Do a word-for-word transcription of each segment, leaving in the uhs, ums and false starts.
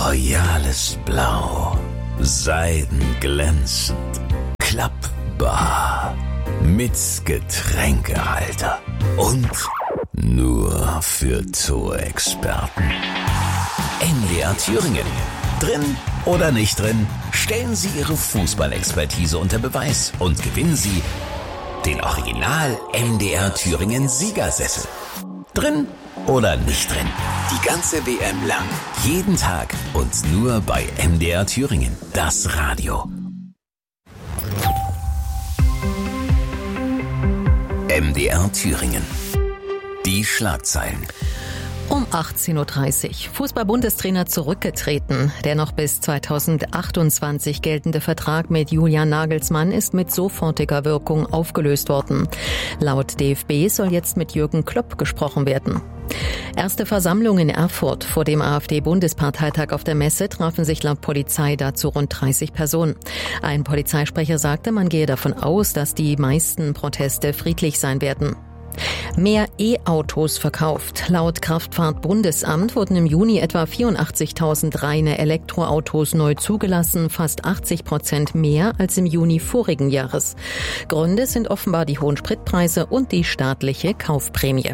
royales Blau, seidenglänzend, klappbar, mit Getränkehalter und nur für Tourexperten. M D R Thüringen. Drin oder nicht drin, stellen Sie Ihre Fußballexpertise unter Beweis und gewinnen Sie den Original M D R Thüringen Siegersessel. Drin oder nicht drin, die ganze W M lang, jeden Tag und nur bei M D R Thüringen, das Radio. M D R Thüringen. Die Schlagzeilen. Um achtzehn Uhr dreißig. Fußball-Bundestrainer zurückgetreten. Der noch bis zweitausendachtundzwanzig geltende Vertrag mit Julian Nagelsmann ist mit sofortiger Wirkung aufgelöst worden. Laut D F B soll jetzt mit Jürgen Klopp gesprochen werden. Erste Versammlung in Erfurt. Vor dem AfD-Bundesparteitag auf der Messe trafen sich laut Polizei dazu rund dreißig Personen. Ein Polizeisprecher sagte, man gehe davon aus, dass die meisten Proteste friedlich sein werden. Mehr E-Autos verkauft. Laut Kraftfahrt-Bundesamt wurden im Juni etwa vierundachtzigtausend reine Elektroautos neu zugelassen, fast achtzig Prozent mehr als im Juni vorigen Jahres. Gründe sind offenbar die hohen Spritpreise und die staatliche Kaufprämie.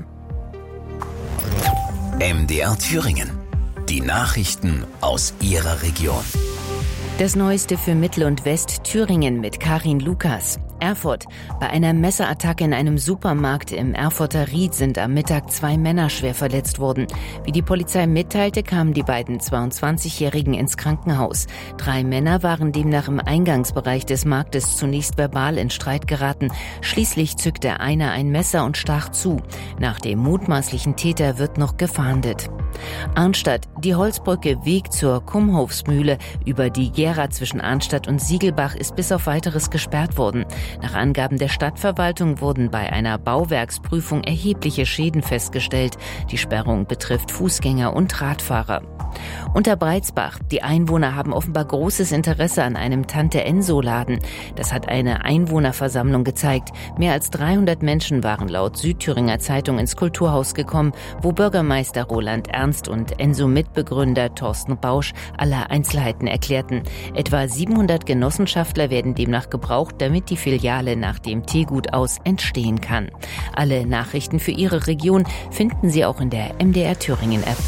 M D R Thüringen. Die Nachrichten aus Ihrer Region. Das Neueste für Mittel- und West-Thüringen mit Karin Lukas. Erfurt. Bei einer Messerattacke in einem Supermarkt im Erfurter Ried sind am Mittag zwei Männer schwer verletzt worden. Wie die Polizei mitteilte, kamen die beiden zweiundzwanzigjährigen ins Krankenhaus. Drei Männer waren demnach im Eingangsbereich des Marktes zunächst verbal in Streit geraten. Schließlich zückte einer ein Messer und stach zu. Nach dem mutmaßlichen Täter wird noch gefahndet. Arnstadt. Die Holzbrücke Weg zur Kumhofsmühle über die Gera zwischen Arnstadt und Siegelbach ist bis auf Weiteres gesperrt worden. Nach Angaben der Stadtverwaltung wurden bei einer Bauwerksprüfung erhebliche Schäden festgestellt. Die Sperrung betrifft Fußgänger und Radfahrer. Unter Breitsbach. Die Einwohner haben offenbar großes Interesse an einem Tante-Enso-Laden. Das hat eine Einwohnerversammlung gezeigt. Mehr als dreihundert Menschen waren laut Südthüringer Zeitung ins Kulturhaus gekommen, wo Bürgermeister Roland Ernst und Enso-Mitbegründer Thorsten Bausch alle Einzelheiten erklärten. Etwa siebenhundert Genossenschaftler werden demnach gebraucht, damit die Filiale nach dem Teegut aus entstehen kann. Alle Nachrichten für Ihre Region finden Sie auch in der M D R Thüringen App.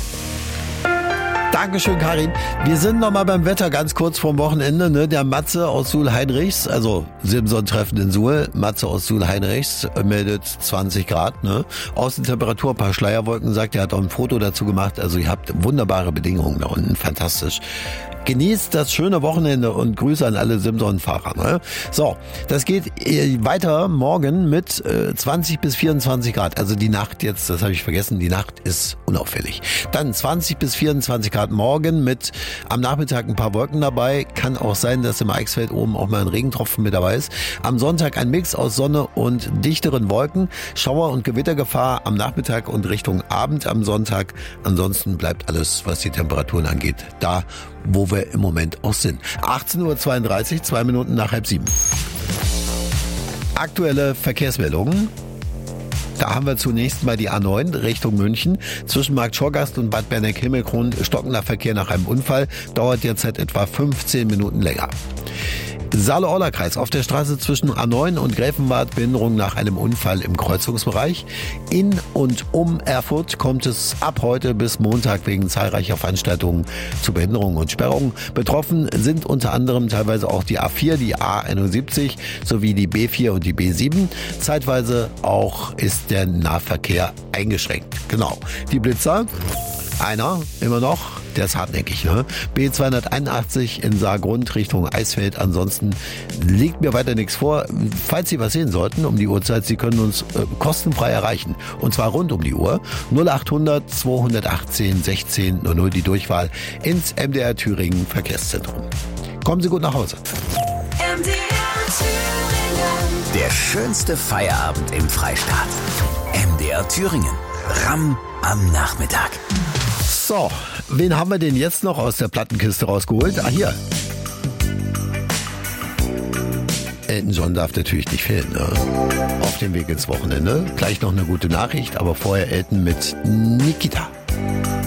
Dankeschön, Karin. Wir sind noch mal beim Wetter ganz kurz vorm Wochenende. Ne? Der Matze aus Suhl-Heinrichs, also Simson-Treffen in Suhl, Matze aus Suhl-Heinrichs meldet zwanzig Grad. Ne? Außentemperatur, ein paar Schleierwolken, sagt er, hat auch ein Foto dazu gemacht. Also ihr habt wunderbare Bedingungen da unten, fantastisch. Genießt das schöne Wochenende und Grüße an alle Simson-Fahrer. Ne? So, das geht weiter morgen mit äh, zwanzig bis vierundzwanzig Grad. Also die Nacht jetzt, das habe ich vergessen, die Nacht ist unauffällig. Dann zwanzig bis vierundzwanzig Grad morgen mit am Nachmittag ein paar Wolken dabei. Kann auch sein, dass im Eichsfeld oben auch mal ein Regentropfen mit dabei ist. Am Sonntag ein Mix aus Sonne und dichteren Wolken. Schauer- und Gewittergefahr am Nachmittag und Richtung Abend am Sonntag. Ansonsten bleibt alles, was die Temperaturen angeht, da, wo wir im Moment auch sind. achtzehn Uhr zweiunddreißig, zwei Minuten nach halb sieben. Aktuelle Verkehrsmeldungen. Da haben wir zunächst mal die A neun Richtung München. Zwischen Markt Schorgast und Bad Berneck-Himmelkron stockender Verkehr nach einem Unfall. Dauert derzeit etwa fünfzehn Minuten länger. Saale-Orla-Kreis auf der Straße zwischen A neun und Gräfenwart, Behinderung nach einem Unfall im Kreuzungsbereich. In und um Erfurt kommt es ab heute bis Montag wegen zahlreicher Veranstaltungen zu Behinderungen und Sperrungen. Betroffen sind unter anderem teilweise auch die A vier, die A einundsiebzig sowie die B vier und die B sieben. Zeitweise auch ist der Nahverkehr eingeschränkt. Genau. Die Blitzer, einer immer noch. Der ist hartnäckig, ne? B zweihunderteinundachtzig in Saargrund Richtung Eisfeld. Ansonsten liegt mir weiter nichts vor. Falls Sie was sehen sollten um die Uhrzeit, Sie können uns äh, kostenfrei erreichen. Und zwar rund um die Uhr. null achthundert zweihundertachtzehn sechzehn null null die Durchwahl ins M D R Thüringen Verkehrszentrum. Kommen Sie gut nach Hause. M D R Thüringen. Der schönste Feierabend im Freistaat. M D R Thüringen. Ramm am Nachmittag. So, wen haben wir denn jetzt noch aus der Plattenkiste rausgeholt? Ah, hier. Elton John darf natürlich nicht fehlen. Ne? Auf dem Weg ins Wochenende. Gleich noch eine gute Nachricht, aber vorher Elton mit Nikita.